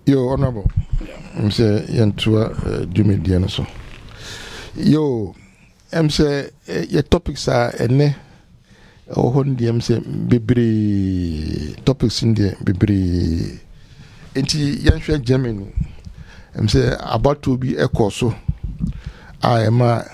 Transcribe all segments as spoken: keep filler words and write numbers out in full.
Yo, honorable. I'm say yantua dumediano so. Yo, I'm say your topics are ene. Oh, hondi I'm say bibri topics in the bibri. Enti yanshwe Germany. I'm say about to be a course. I am a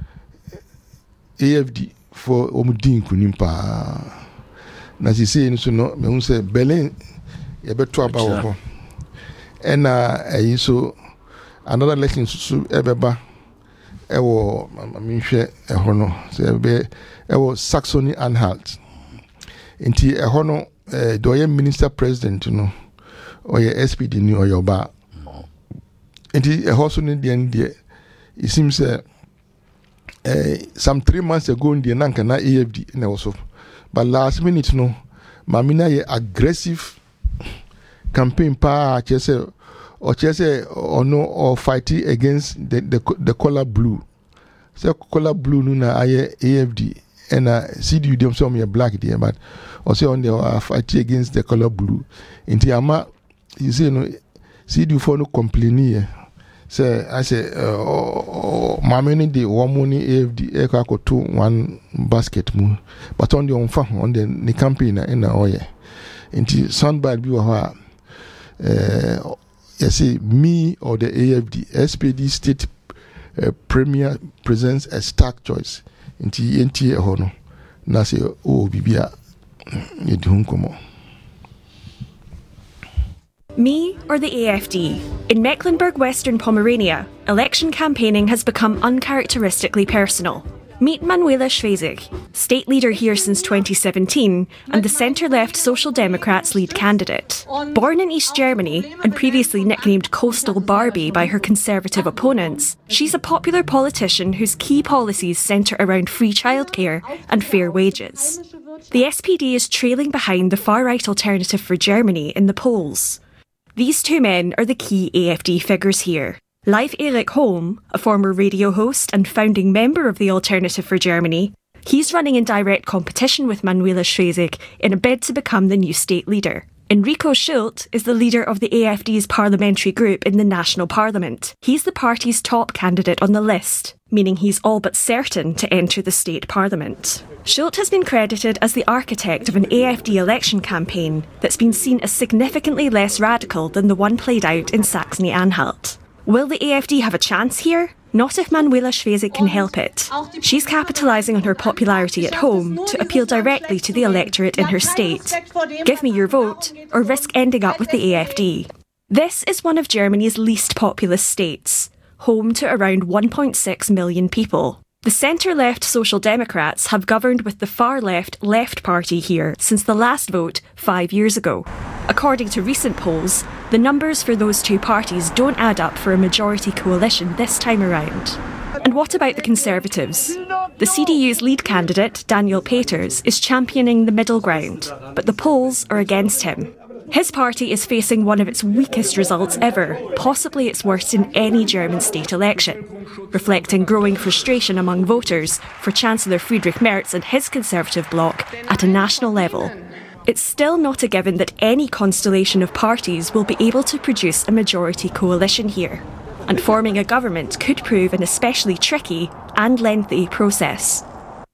A F D for omudin kunimpa. Na si say so no me say Berlin ye beto aba wo. And uh, so another election so ebeba ewo mamihwe eho no so ebe ewo Saxony Anhalt enti eho no eh, do ye minister president no or ye S P D ni or yoba enti eho so ni de ndie it seems uh, uh, some three months ago ndie na nka na A F D na also but last minute no mamina ye aggressive campaign pa chese or chese or no or fighting against the the, the color blue. So color blue no na aye A F D and uh, C D U them some me black there but also on the uh, fighting against the color blue. Inti ama you say no C D U for no complain here. Say I say uh mameni the one money A F D e ka ko to one basket mu but on the on fa on the the campaign na na oye. Inti soundbite bi wo ha uh, you see, me or the A F D, S P D state uh, premier presents a stark choice. Inti enti hono na say oh bibia yedhun komo. Me or the A F D? In Mecklenburg-Western Pomerania, election campaigning has become uncharacteristically personal. Meet Manuela Schwesig, state leader here since twenty seventeen and the centre-left Social Democrats' lead candidate. Born in East Germany and previously nicknamed Coastal Barbie by her conservative opponents, she's a popular politician whose key policies centre around free childcare and fair wages. The S P D is trailing behind the far-right Alternative for Germany in the polls. These two men are the key A F D figures here. Leif Erik Holm, a former radio host and founding member of the Alternative for Germany, he's running in direct competition with Manuela Schwesig in a bid to become the new state leader. Enrico Schult is the leader of the A F D's parliamentary group in the National Parliament. He's the party's top candidate on the list, meaning he's all but certain to enter the state parliament. Schult has been credited as the architect of an A F D election campaign that's been seen as significantly less radical than the one played out in Saxony-Anhalt. Will the A F D have a chance here? Not if Manuela Schwesig can help it. She's capitalising on her popularity at home to appeal directly to the electorate in her state. Give me your vote, or risk ending up with the A F D. This is one of Germany's least populous states, home to around one point six million people. The centre-left Social Democrats have governed with the far-left Left Party here since the last vote five years ago. According to recent polls, the numbers for those two parties don't add up for a majority coalition this time around. And what about the Conservatives? The C D U's lead candidate, Daniel Peters, is championing the middle ground, but the polls are against him. His party is facing one of its weakest results ever, possibly its worst in any German state election, reflecting growing frustration among voters for Chancellor Friedrich Merz and his Conservative bloc at a national level. It's still not a given that any constellation of parties will be able to produce a majority coalition here, and forming a government could prove an especially tricky and lengthy process.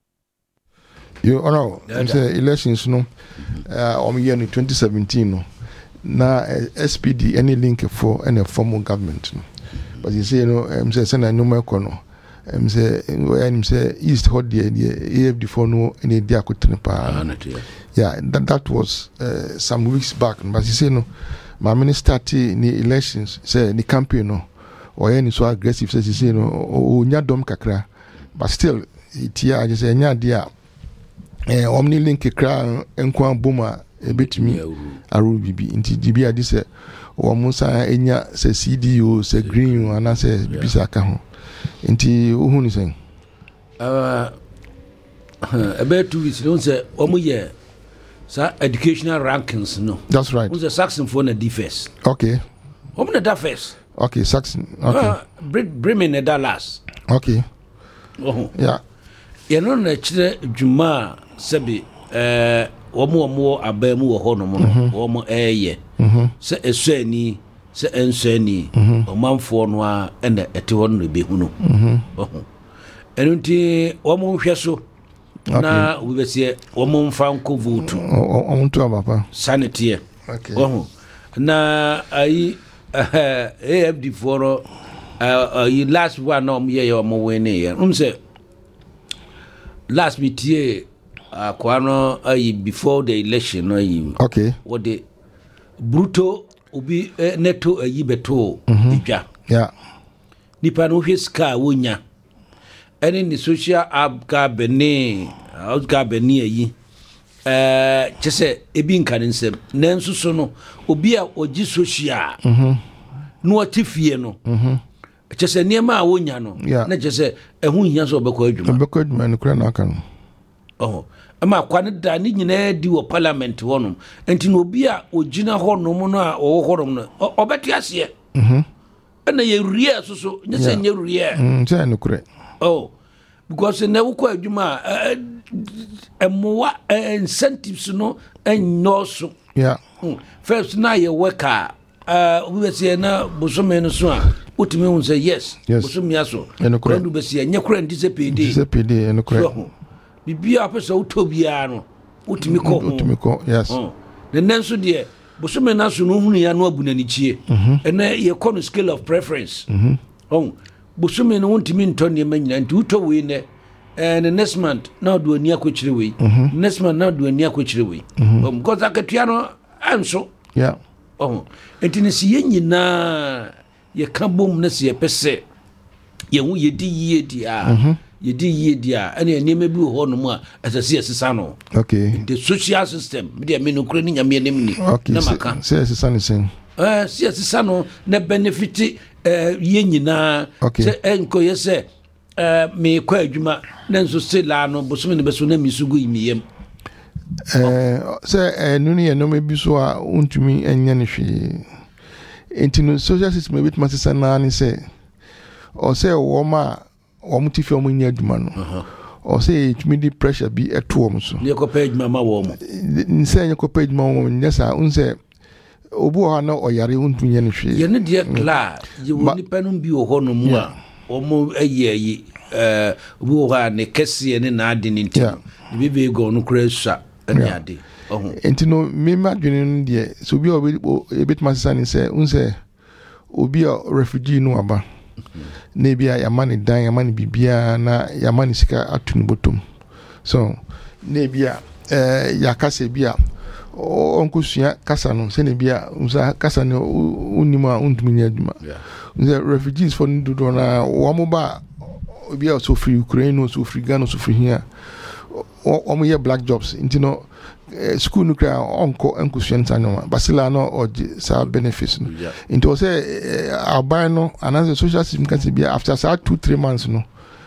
You know, the elections, no, uh, um, year in twenty seventeen, no, na uh, S P D any link for any formal government, no. But you say, you know, I'm saying, send a number, no, I'm saying, I'm saying, East hot the A F D for no any day could turn yeah, that that was uh, some weeks back. But you say, no, my minister in the elections, say the campaign, no, or any so aggressive, says you say, no, oh, nya dom kakra, but still, it yeah, I just say, nya dia. Eh, omni link kra enkwa boma ebetimi aru bibi nti dibi adi se o musa enya se C D O se green ana se bibi saka ho nti ohun ni sen uh about two weeks don't say omo ye sa educational rankings no. That's right. Who's the Saxon for na D first. Okay. Omo na da first. Okay, Saxon. Okay. Uh, Bremen na da last. Okay. Oh. Yeah. You know na chire dwuma sebi eh omo omo abamu wo ho no mo omo eye se esuani sɛ ɛnsɛni ɔmanfoɔ no a ɛna ɛte hɔ no be hunu ɔho ɛno nti wɔn hwɛ so na wobɛsɛ wɔn mfa nko vote ɔmo to abapa sanity ɔho na ayi A F D for ayi last one na ɔmo yɛ yɛ ɔmo win yɛ um sɛ last meeting akwa no ayi before the election no ayi okay what the bruto obi neto ayi beto idwa yeah nipa no hwɛ ska wonya ɛne ni social app ka bene out ka bene ayi eh kyese ebi nka ne nsɛm nanso so no obi a ogi social mhm no atifie no mhm kyese niema a wonya no na kyese ɛho hia so obekɔ adwuma obekɔ adwuma no kura na aka no oh ama kwane da ni nyina di wo parliament wonom enti no obi a ogina hɔ no no a ɔwɔ hɔ no obɛte aseɛ mhm ɛna yɛ rie so so nyese nyɛ rie mhm sɛ no kura oh because na wokɔ adwuma ɛmoa incentives no ɛnyɔso yeah first na yɛ worker uh obi bɛsɛ na bosome no so a wotumi hu sɛ yes bosome aso kwandu bɛsɛ nyɛ kora ndi sɛ pd sɛ pd ɛno kora bibia apɛsɛ wotɔ biara no wotumi kɔ wotumi kɔ yes ne nanso deɛ bosome no so no hunu ya no abu nani chie ɛna yɛ kɔ no scale of preference oh bosome no wontumi ntɔ ne ma nyina nti wotɔ wei ne and the next month now do ani akokyire wei next month now do ani akokyire wei um because akatua no anso yeah oh enti ne si nyina ye ka bom na si ye pese ye hu ye di ye di a ye di ye di a ene enema bi ho no mu a asase asesa no okay the social system me de me no kura ni nyame anem ni na maka say asesa ni sen eh si asesa no na benefit eh ye nyina say enko ye say eh me kwa adwuma na nso se la no bosome ne beso na misugu imiyem eh say enu ne no me bi so a untumi enya ne hwe enti no social system e bit masesa na ni say o say wo ma wo mutifi o nya adwuma no o say tumi di pressure bi eto o so ne ko page mama wo mo nse nye ko page mama wo nyesa unse obu ha na oyare untumi nya ne hwe ye ne de kla ye woni panum bi wo ho no mu a omo ayeyi eh obu ha ne kese ne na ade ne nti bi be go no kura sha ene ade ohun enti no me ma dwene no de so bi obi e bit masesa ni say unse obi a refugee no aba na bia ya mani dan ya mani bibia na ya mani sika atunu botom so na bia eh ya kasa bia onko sua kasa no se na bia unsa kasa no unima untumi nya adwuma the refugees for ndudo na wo mo ba obi a so free Ukraine no so free Ghana so free here o mo ye black jobs into no school no kra onko enkusua ntanyoma basila no oje sa benefits no into say aban no another social system can be after say two three months no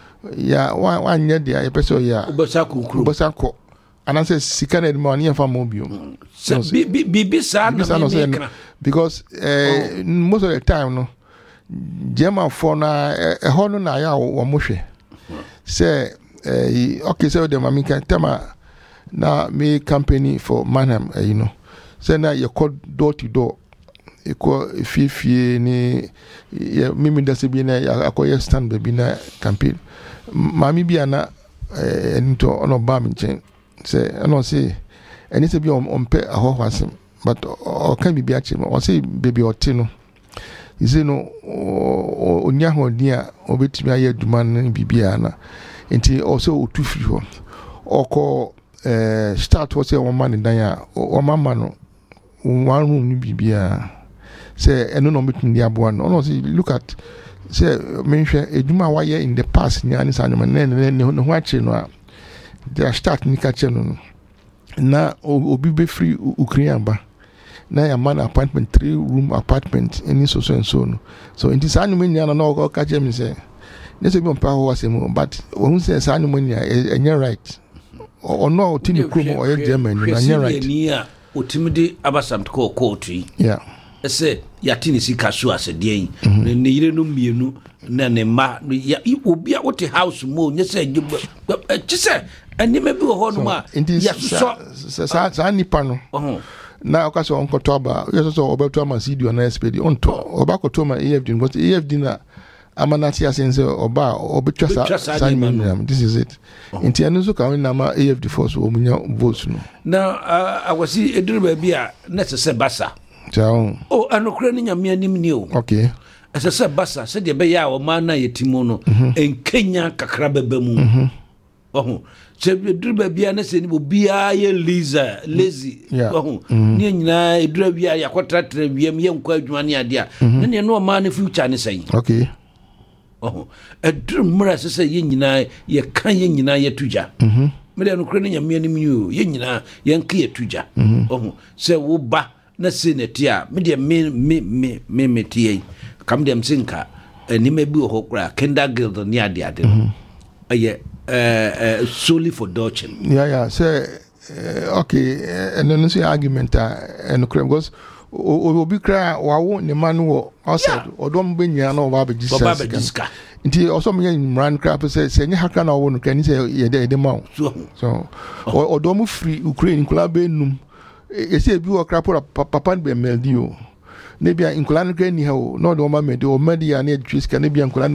ya one one year dia e person ya obosako kru obosako anase sika na edma ni fa mo biom bi bi bi sa no because uh, most of the time no German for na e ho no na ya wo mo hwe say uh, okay so the mami can tema na me company for Manham uh, you know say na you call door to door e ko fifie ni ya mimi da se bi na akoye stand be na campaign mami bi ana eh nto ono ba mi nchen say ono say eni se bi on pe ahoho asem but o kan bi bi achi o say baby oti no ize no onya ho dia obetimi aye aduma no bibia na enti also otu free ho oko eh start was say one man dan ya o mama no one room ni bibia say eno no betimi dia boa no no say look at say menhwe eduma wa ye in the past ni ani sanyo ne ne ne ho achi no a they start ni ka che no na obi be free Ukraine ba na ya man apartment three room apartment any so so and so no so in this annual nya na no ka che me say let's be on power asem but when say say annual nya enye right or no tini krum or German na enye right ni a otimide abasam ko court yi yeah ese ya tini sika so asede yin ne yire no mienu na ne ma ya obi a wote house mo nye say chi say anima bi ho no ma ya so sa sa nipa no na okaso onko to aba yeso so obeto ama C D na S P D onto oba ko to ma E F D but E F D na amanati asense oba obetwa sa sa this is it nti anu so ka won na ma E F D force o munya votes no na awasi eduru ba bi a na se basa Ciao. Oh, anokura ni nyame anim ni o. Okay. Ese se basa se de be ya o ma na yetimo no en Kenya kakra beba mu. Mhm. Oh. Se eduru ba bia na se ni bia ye Liza, lazy. Oh. Ni nyina eduru bia ya kwatratra bia me yankwa adwuma ne ade a. Na ne no ma na future ne sai. Okay. Oh. Eduru mra se se ye nyina ye kan ye nyina ye tuja. Mhm. Me de anokura ni nyame anim ni o. Ye nyina ye nka ye tuja. Oh. Se wo ba na senatia me de me me me me metie kam dem sinka ni me bi ho kra kenda guild ni ade ade aye eh solely for dodging yeah yeah say uh, okay and then say argument and because obi kra wawo ni man wo outside odom benya na oba be jiska nti also me mran kra pe say say nya haka na wo no kan say ye de de ma so odom free Ukraine kula be num ese bi wo krapo papa be meldio ne bia inkola no ni ha o no do ma medi o media na twiska ne bia inkola no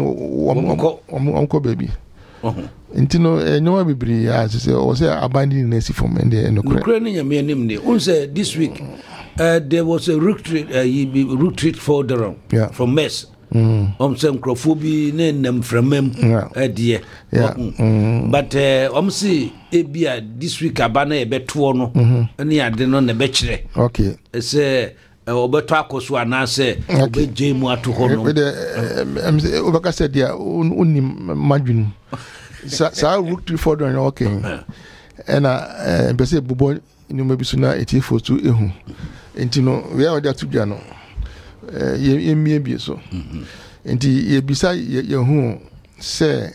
o ko baby nti no enyo bibiri ya se o se abandon na si from ende no kra Ukraine nya me nim ne un say this week uh, there was a retreat uh, retreat for the yeah. from Mess Mm. Um some crofobia ne nam framam adie but uh, um see ebia this week abana e beto no ne ade no ne be kire okay say obeto akoso anase obeje mu ato ho no we de em say obaka said dia onni madwin sa sa root for the okay ena em say bobo ni ma bisu na etifo tu ehu enti no we are there to dwa no ye mie bi so enti ye bisa ye hu say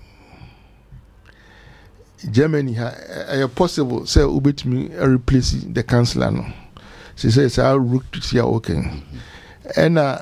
Germany ha uh, possible say ubetimi replace the chancellor no she says I root to okay and uh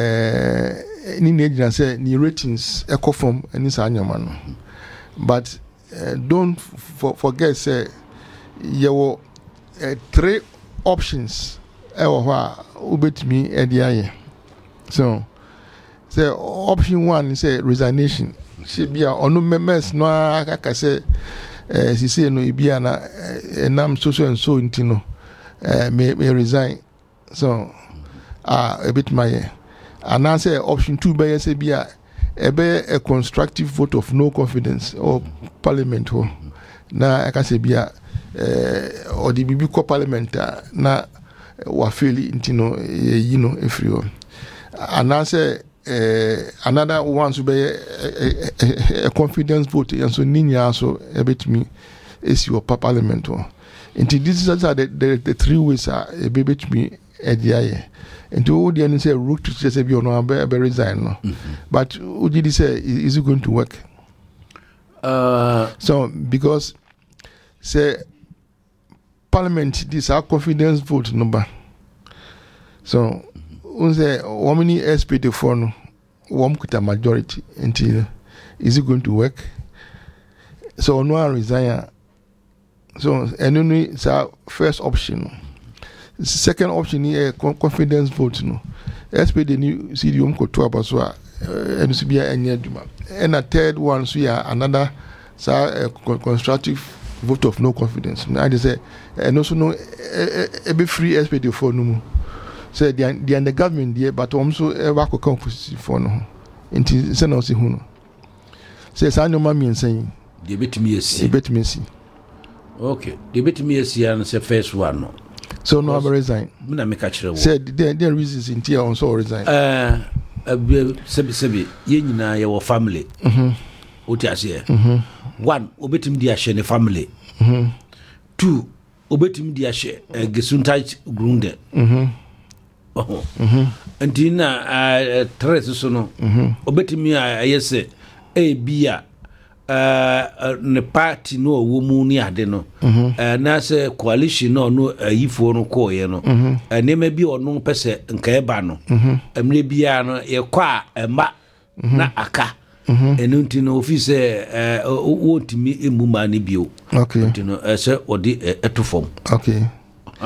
ni na say ni ratings eco form any sa anyama no but uh, don't for, forget say you were uh, three options ewo ho ubetimi ediaye so say option one say resignation she bia onu members no aka say eh si say no bia na enam so so and so intino eh me me resign so ah a bit my and I say option two be say bia e be a constructive vote of no confidence or parliament ho na aka say bia eh or the bibi ko parliament na wa feel intino you know if you and I say uh, another one to be a, a, a confidence vote and so ninya so a bit me is your parliament into this is the, the, the three ways are a baby to me at the eye and to all the end say root to just be no be resign no but would you say is it going to work uh so because say parliament this our confidence vote number so unse womani S P D for no wom kuta majority until is it going to work so no resign so anyway it's our first option second option is confidence vote no S P D ni C D M ko to abaso a and so bia anya duma and a third one so ya another so uh, constructive vote of no confidence I just say and also no e be free S P D for no say they they and the government there but also ever ko come for no nti say no see hu no say say no ma mi nsan dey betimi esi betimi esi okay dey betimi esi and say first one no so no have resign me na me ka kire wo say the the reasons in here on so resign eh sebi sebi ye nyina ye wo family mhm o ti ase mhm one obetimi di ahye ne family mhm two obetimi di ahye Gesundheit Grunde mhm oh mhm antina uh, tres so no mhm obetimi ayese e bia uh, ne party no wo mu ni ade no uh, na se coalition no no ayifo no ko ye no ne ma bi ono pese nka eba no amre bia no ye kwa ema na aka enu ntino office wo ntimi emu ma ne bio okay ntino se odi etofom okay ah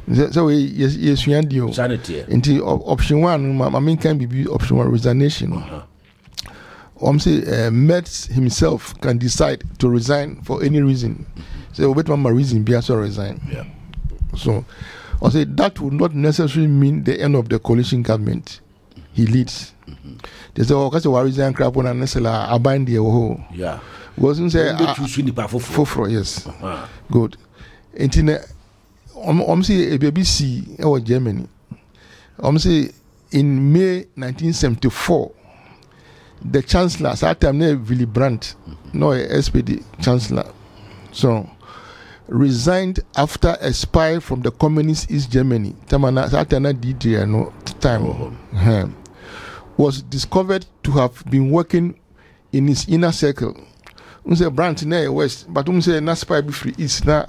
So yes yes you and sanity into option one my main can be option one resignation. Uh-huh. Um say uh, Metz himself can decide to resign for any reason. So wait my reason be also resign. Yeah. So I say that would not necessarily mean the end of the coalition government he leads. Mm-hmm. There's a because we resign crap on and necessarily abandon the whole. Yeah. Wasn't say for for yes. Uh-huh. Good. Internet um um say a B C or Germany. Um say in May nineteen seventy-four the chancellor, at that time, Willy Brandt, no S P D chancellor, so resigned after a spy from the communist East Germany, Tamana, Satana D D, no time, oh. was discovered to have been working in his inner circle. Unse Brandt ne West, but unse na spy be free East na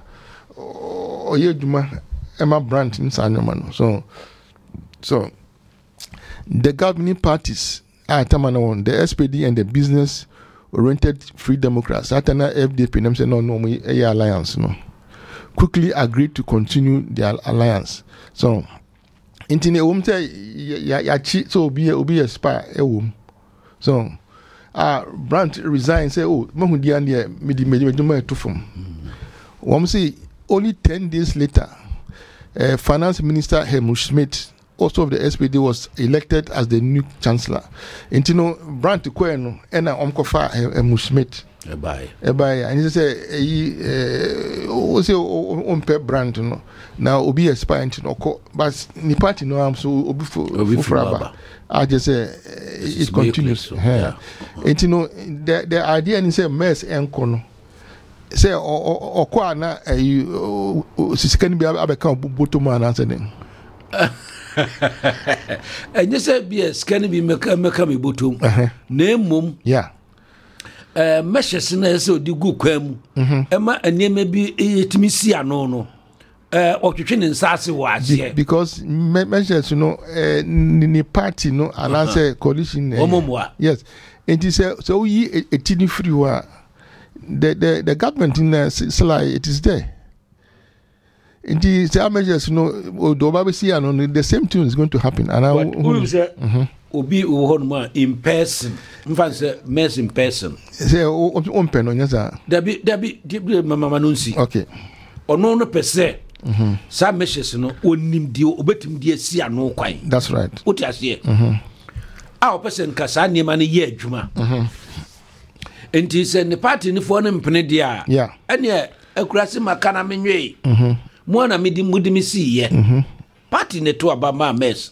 oyeduma Emma Brandt in Sanyaman. So, so the governing parties. Ah, Tamana the S P D and the business-oriented Free Democrats, Satana F D P, them say no, no, we a alliance, no. Quickly agreed to continue their alliance. So, intine um say ya ya chi so be obi a spy e wom. So, ah, Brandt resigned. Say, oh, mahu di ande me di me di me to from. Um say only ten days later, uh, Finance Minister Helmut Schmidt, also of the S P D, was elected as the new chancellor. And you know, Brandt Kweno, and I'm Kofa Helmut Schmidt. Bye. Bye. And he say, eh, oh, say, on pep Brandt, you know. Now, Obi aspirant, you know, but the party, no, I'm so Obi for Fraba. I just say, it continues. So, yeah. And you know, the the idea and say, mess and kono. Say, or kwa na, you, Siskan be a become Butuma and answer them. And you said, yes, can be Mekami Butum. Name mum. Yeah. Uh, Meshes in a so the good quem. Emma and name may be it Missia no no. Uh, or to train in Sassy was here. Because Meshes, you know, uh, ni party, no, and answer coalition. Yes. And he said, so ye a teeny free war. The, the, the government in uh, Sly, it is there. And the measures, you know, the same thing is going to happen. And I will say, Obi Uhonma in person, in fact, mess in person. Say, on pen on yes, there be there be Mamma Manunsi. Okay. Or no, no per se. Some measures, you know, onim dio, obetim dia sia no quite. That's right. What I say. Our person Casani money ye, Juma. And he said the party in the phone Penedia. Yeah. And yet, a crassy macana minue. Mwana midi mudi misi ye. Party ne to abama mess.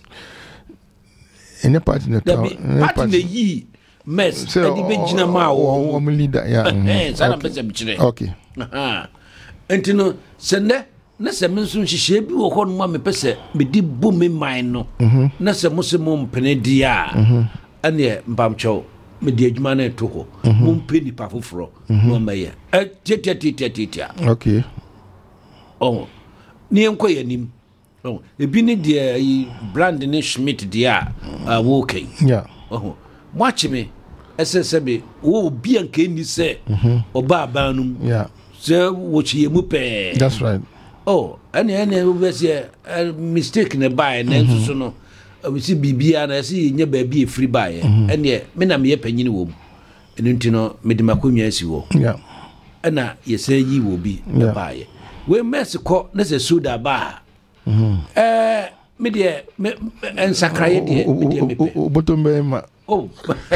Any party ne to. Party ne yi mess. Edi be jina ma o o leader yeah. Eh, sana pese bichire. Okay. Aha. Entino sende na se menso nhihye bi wo hon ma me pese me di bu me man no. Na se mo se mo mpene dia. Ane mbamcho me di adwuma na to ho. Mo mpeni pa foforo no meye. Eh tete tete tete. Okay. Oh. Ni enko yanim. Oh, ebi ni de brand ni Schmidt dia a wo kai. Yeah. Oh. Watch me. S S B wo bi anka ni se oba abanum. Yeah. So wo chi mu pe. That's right. Oh, and any we say mistake na buy na so no. We see bibia na see nya ba bi free buy. And me na me panyini wo. Enu ntino me de makonwa asi wo. Yeah. Na ye say yi wo bi na buy. We Mexico na se suda ba. Mhm. Eh me de me ensakraye de me de me pe. Obotombe ma. Oh.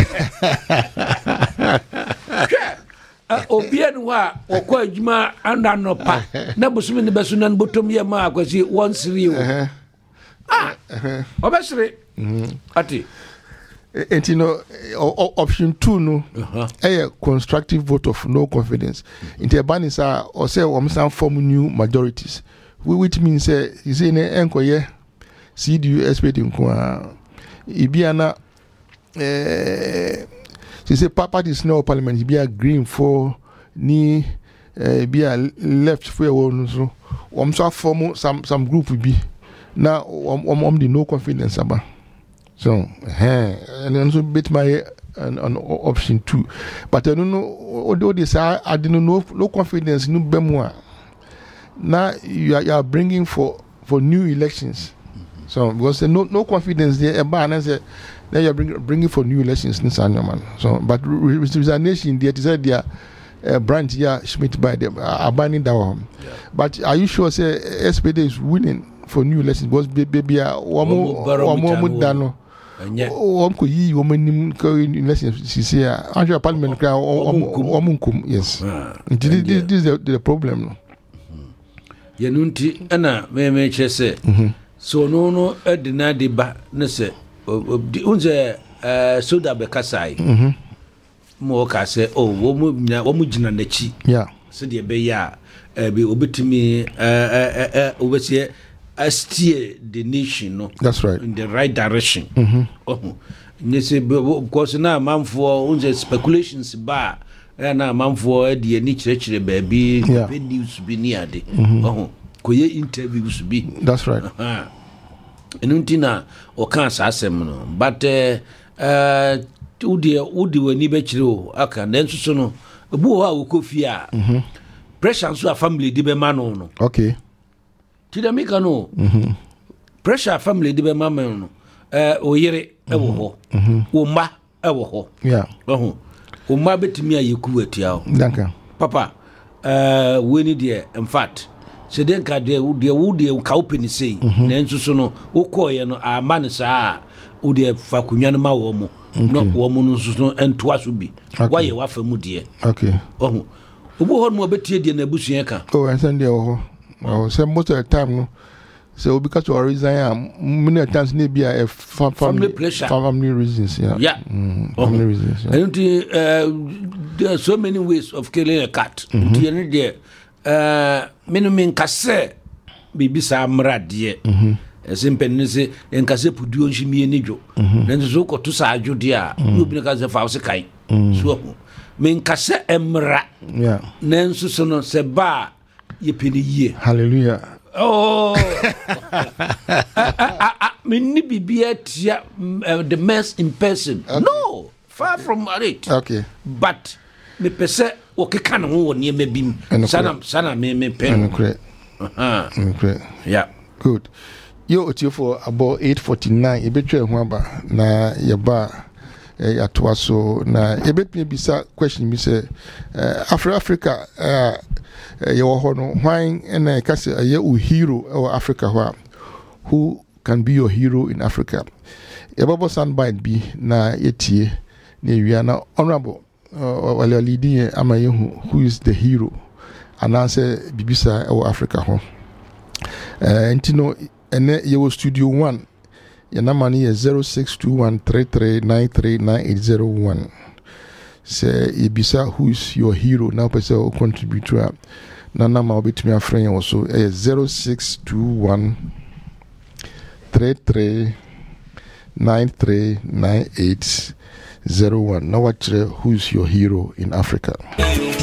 Obian wa okwa adwuma anda no pa. Na busumi ne besu nan botom ye ma akwasi one three. Ah. Obesre. Mhm. Ati. And you know, option two no, a constructive vote of no confidence. In the Banisa or say some form new majorities, which means say you say ne enkoye C D U expecting kwa ibiana eh she say parties no parliament be agreeing for ni be left for one so um so form some some group will be now um um the no confidence about. So, eh, and also bit my an, an option two. But I don't know, although this I, I didn't know no confidence, no bemwa. Now you are, you are bringing for for new elections. Mm-hmm. So because no no confidence there, a ban and say then you're bring, bringing for new elections in San man. So but resignation there is said there. Uh, branch here Schmidt by them uh, abandoning that one. Yeah. But are you sure say S P D is winning for new elections? Because baby uh one more dano one could yi woman elections she say actually parliament crowd one kum yes this is the, the problem. Yanunti ana me me chese so no no edina de ba ne se unze soda be kasai mo ka say oh wo mu wo mu gina na chi yeah so de be ya be obetimi eh eh obesie steer the nation no that's right in the right direction mhm oh ne say because na manfo unze speculations ba na manfo de ani kirechire ba bi news bi ni ade oh koye interviews bi that's right ah enuntina o kan sa asem no but eh uh, Udi udi wani bechire o aka na nsusu no ebu ho a wokofi a mhm pressure nso a family di be ma no no okay tidamika no mhm pressure family di be ma no eh oyire e wo ho wo ma e wo ho yeah oho wo ma betimi ayeku atia o danka papa eh weni de in fact se den ka de de wo de ka open sei na nsusu no wo koye no a ma ne saa wo de fa kunwa no ma wo mo no woman no ento aso bi why you wafa mu de okay oh obo ho no betie de na busua ka oh and send there oh oh say most of the time no so because of reason many times maybe a family, family pressure family reasons yeah yeah mm, family oh. reasons yeah. And uh, there are so many ways of killing a cat mm-hmm. there uh minimum kase bibi sa mrade mhm simple se enkase puduo nhimie nidwo nanso so koto sa adwode a obi na kase fa wose kai so men kase emra yeah nanso so no se ba ye peni yie hallelujah oh men ni bibia tia the mess in person okay. No far from it okay but me pese o keka no wo ne mabim sana sana me me pen uh okay yeah good. Yo otio for about eight forty-nine ebetwe ho aba na yeba eh atoa so na ebetme bisa question mi say uh, Afri Africa uh, ye wo ho no hwan na ka say ye u hero or Africa ho who can be your hero in Africa ebabo soundbite bi na yetie na ewia na honorable uh, wale leading ama ye who is the hero and answer bibisa or Africa ho uh, ntino ene yewo studio one ya number ni zero six two one three three nine three nine eight zero one say ibisa who is your hero now person who contribute to na number obetumi afren also zero six two one three three nine three nine eight zero one now what who is your hero in Africa.